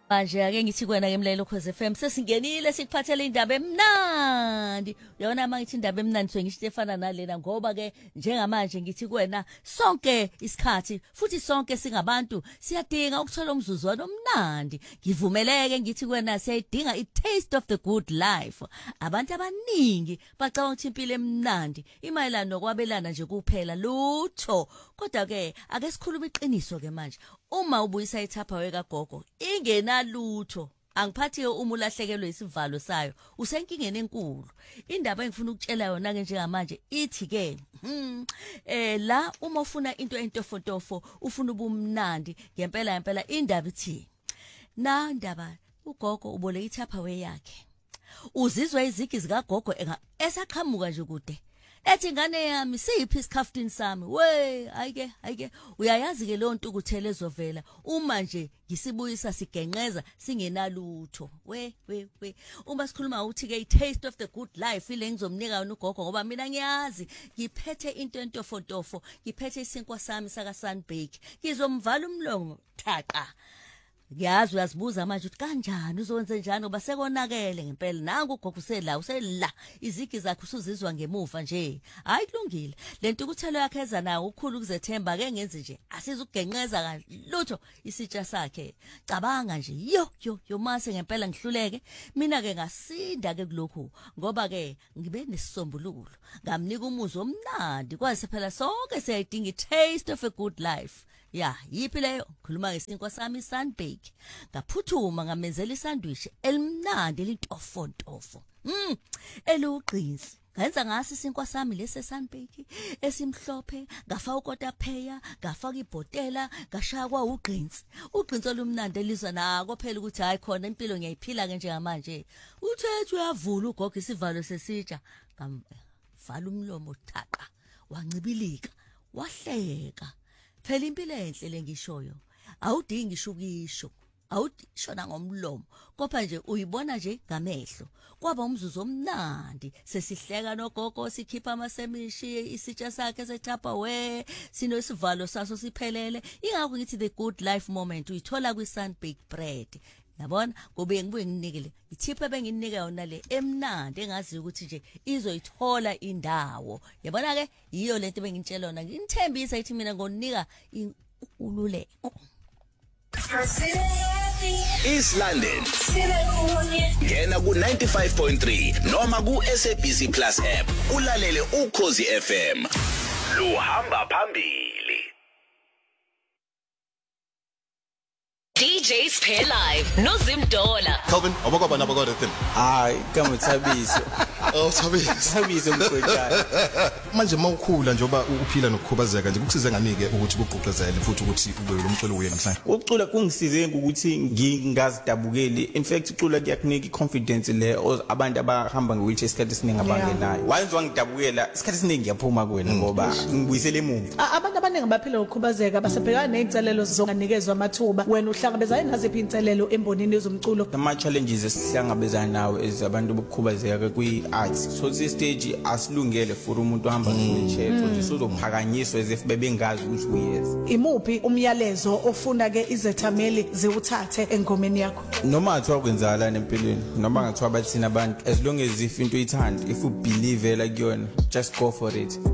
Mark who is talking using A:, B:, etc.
A: Manje ake ngithi kuwena ke Mlalelo Khoze FM sesingenile sikuphathele indaba emnandi. Uyabona mangithi indaba emnandi so ngisho efana nalena ngoba ke njengamanje ngithi kuwena sonke isikhathi futhi sonke singabantu siyadinga ukuthola umzuzwana omnandi. Ngivumeleke ngithi kuwena siyayidinga i-taste of the good life. Abantu abaningi bacabanga ukuthi impilo emnandi imayelana nokwabelana nje kuphela lutho. Kodwa ke ake sikhulume iqiniso ke manje. Uma ubuyisa ithapha kagogo ingenalutho angiphathi uma ulahlekelwe isivalo sayo usenkingeni enkulu. Indaba engifuna ukutshela yona ke njengamanje ithi ke la uma ufuna into entofontofo ufuna ubumnandi ngempela indaba ithi na ndaba ugogo uboleka ithapha yakhe uzizwa izigi zikagogo esaqhamuka nje kude ethi ingane yami siphi isikhafutini sami ayike uyayazi ke leyo nto ukuthele ezovela uma nje ngisibuyisa sigenqeza singenalutho uma sikhuluma ukuthi ke i-taste of the good life ile ngizomnika yona ugogo ngoba mina ngiyazi ngiphethe into entofontofo ngiphethe isinkwa sami saka Sunbake ngizomvala umlomo thaqa. Ngiyazi uyazibuza manje ukuthi kanjani uzokwenza njani ngoba sekonakele ngempela nangu ugogo usela izigi zakhe usuzizwa ngemuva nje hayi kulungile lento ukuthelo yakhe eza nawo ukukhulu ukuzethemba ke ngenze nje asizukugenqeza kalutho isitsha sakhe cabanga nje yo mase ngempela ngihluleke mina ke ngasinda ke kulokhu ngoba ke ngibe nesisombululo ngamnika umuzwa omnandi kwaze phela sonke siyayidinga i-taste of a good life. Ya, yipi leyo khuluma ngesinkwa sami Sunbake. Ngaphuthuma ngamenzela isandwich elimnandi elintofontofo. Eluqinsi. Ngenza ngasi isinkwa sami lese Sunbake esimhlophe, ngafaka ukotapheya, ngafaka ibhotela, ngashaya kwa uqinsi. Uqinsi olumnandi elizwa nako phela ukuthi hayi khona impilo ngiyayiphila ke njengamanje. Uthethe uyavula ugogo isivalo sesitsha. Vala umlomo thaqa. Wancibilika, wahleka. Phela impilo enhle lengishoyo awudingi ishukisho awudishona ngomlomo kodwa nje uyibona nje ngamehlo kwaba umzuzu omnandi sesihleka nogogo sikhipha amasemishi isitsha sakhe sethapha sinosivalo saso siphelele ingakho ngithi the good life moment uyithola kwi Sunbake bread. Yabona ngobe ngibuye nginikele ithipha benginika yona le emnandi engazi ukuthi nje izoyithola indawo. Yabona ke iyo lento bengintshela yona nginithembisa ithi mina ngonika ululeko.
B: East London ngena ku 95.3 noma ku SABC Plus app ulalele uKhozi FM luhamba phambili.
C: DJs Pair Live no Zimdola.
D: Calvin, awukwaba nabakho thina.
E: Hayi, kama Thabiso.
D: Oh, Thabiso.
E: Thabiso mfowethu.
D: Manje mawukhula njengoba uphila nokukhubazeka nje kukusize nganike ukuthi uguquzele futhi ukuthi ube lo mculo uye namhlanje.
E: Ukucula kungisize ukuthi ngingazidabukeli. In fact ucula kuyakunika iconfidence le abantu abahamba nge-wheelchair isikhathi esiningi abangenayo. Wayenziwa ngidabukela isikhathi esiningi ngiyaphuma kuwena ngoba ngibuyisele emuva.
F: Abantu abaningi abaphila ngokukhubazeka basebhekana nezinselelo zonganikezwa amathuba. Wena uhlangabezana naziphi inselelo embonini yezomculo?
E: Ama challenges esihlangabezana nawo ezabantu bokukhubazeka kwi-arts. So si stage asilungele for umuntu ohamba nge-wheelchair. So nje sozophakanyiswa as if bebengazi ukuthi uyeza.
F: Imuphi umyalezo ofuna ke izethameli ziwuthathe engomeni yakho?
E: Noma athiwa kwenzala empilweni noma ngathiwa bathina abantu as long as if into uyithanda if you believe la kuyona just go for it.